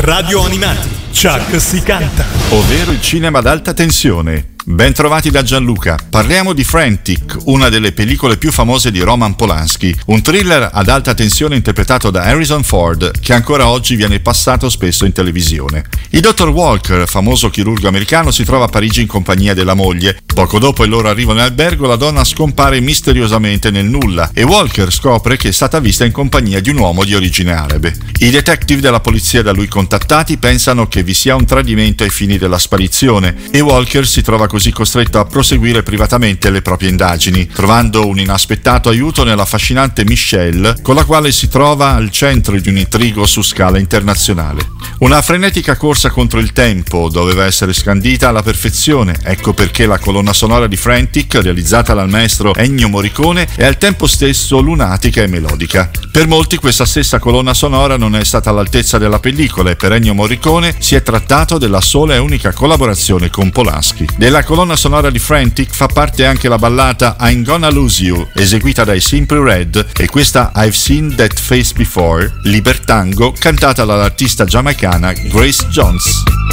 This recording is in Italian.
Radio Animati, Chuck si canta. Ovvero il cinema ad alta tensione. Ben trovati da Gianluca. Parliamo di Frantic, una delle pellicole più famose di Roman Polanski, un thriller ad alta tensione interpretato da Harrison Ford che ancora oggi viene passato spesso in televisione. Il dottor Walker, famoso chirurgo americano, si trova a Parigi in compagnia della moglie. Poco dopo il loro arrivo in albergo, la donna scompare misteriosamente nel nulla e Walker scopre che è stata vista in compagnia di un uomo di origine arabe. I detective della polizia da lui contattati pensano che vi sia un tradimento ai fini della sparizione e Walker si trova così costretto a proseguire privatamente le proprie indagini, trovando un inaspettato aiuto nell'affascinante Michelle, con la quale si trova al centro di un intrigo su scala internazionale. Una frenetica corsa contro il tempo doveva essere scandita alla perfezione, ecco perché la colonna sonora di Frantic, realizzata dal maestro Ennio Morricone, è al tempo stesso lunatica e melodica. Per molti questa stessa colonna sonora non è stata all'altezza della pellicola e per Ennio Morricone si è trattato della sola e unica collaborazione con Polanski. Della colonna sonora di Frantic fa parte anche la ballata I'm Gonna Lose You, eseguita dai Simply Red, e questa I've Seen That Face Before, Libertango, cantata dall'artista giamaicana Grace Jones.